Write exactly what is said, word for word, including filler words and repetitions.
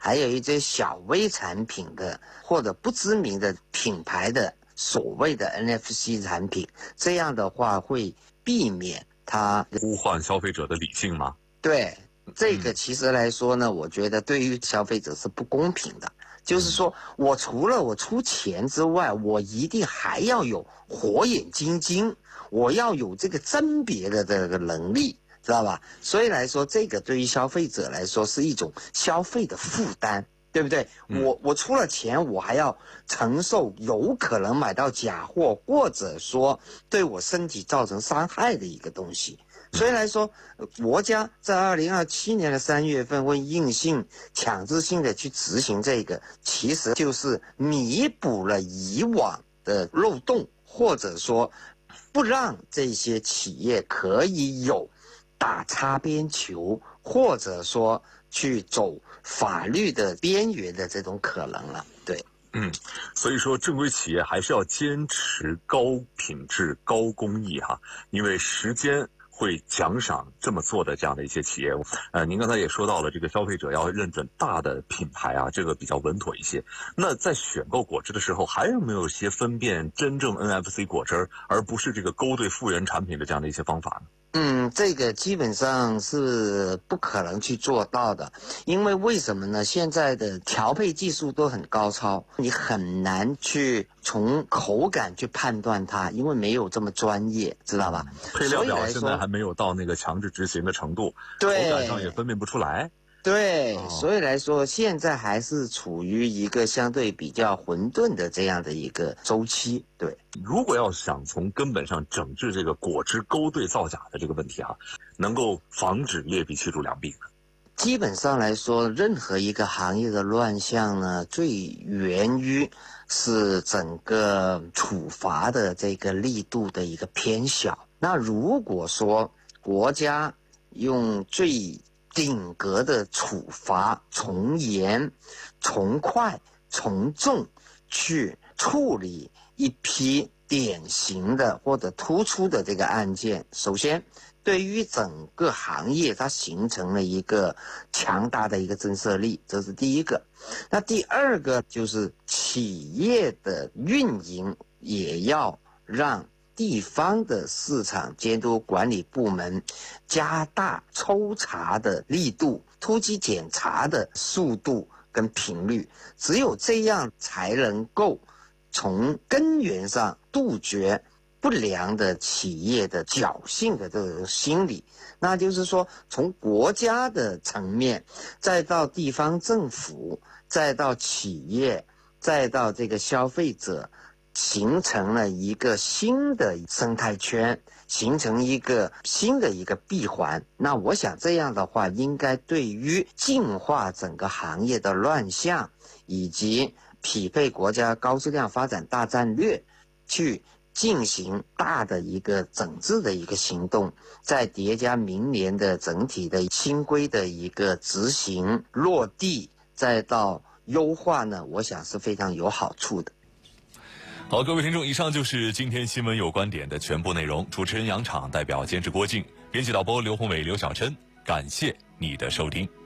还有一些小微产品的或者不知名的品牌的所谓的 N F C 产品，这样的话会避免它呼唤消费者的理性吗？ 对，这个其实来说呢，我觉得对于消费者是不公平的。就是说我除了我出钱之外，我一定还要有火眼金睛，我要有这个甄别的这个能力，知道吧？所以来说，这个对于消费者来说是一种消费的负担，对不对？我我出了钱，我还要承受有可能买到假货，或者说对我身体造成伤害的一个东西。所以来说，国家在二零二七年的三月份会硬性、强制性的去执行这个，其实就是弥补了以往的漏洞，或者说不让这些企业可以有打擦边球，或者说去走法律的边缘的这种可能了。对。 嗯，所以说正规企业还是要坚持高品质、高工艺哈，因为时间会奖赏这么做的这样的一些企业。呃，您刚才也说到了，这个消费者要认准大的品牌啊，这个比较稳妥一些。那在选购果汁的时候，还有没有一些分辨真正 N F C 果汁而不是这个勾兑复原产品的这样的一些方法呢？ 嗯，这个基本上是不可能去做到的，因为为什么呢？现在的调配技术都很高超，你很难去从口感去判断它，因为没有这么专业，知道吧？ 配料表现在还没有到那个强制执行的程度， 对， 口感上也分辨不出来。 对， 哦、 所以来说，现在还是处于一个相对比较混沌的这样的一个周期。对， 如果要想从根本上整治这个果汁勾兑造假的这个问题啊，能够防止劣币驱逐良币， 基本上来说，任何一个行业的乱象呢，最源于是整个处罚的这个力度的一个偏小。那如果说国家用最顶格的处罚，从严、从快、从重去处理一批典型的或者突出的这个案件，首先对于整个行业它形成了一个强大的一个震慑力，这是第一个。那第二个就是企业的运营也要让地方的市场监督管理部门加大抽查的力度，突击检查的速度跟频率，只有这样才能够从根源上杜绝不良的企业的侥幸的这种心理。那就是说，从国家的层面，再到地方政府，再到企业，再到这个消费者，形成了一个新的生态圈，形成一个新的一个闭环。那我想这样的话，应该对于净化整个行业的乱象，以及匹配国家高质量发展大战略，去进行大的一个整治的一个行动，再叠加明年的整体的新规的一个执行落地，再到优化呢，我想是非常有好处的。 好，各位听众，以上就是今天新闻有观点的全部内容。主持人杨昶，代表监制郭靖，编辑导播刘宏伟、刘小琛，感谢你的收听。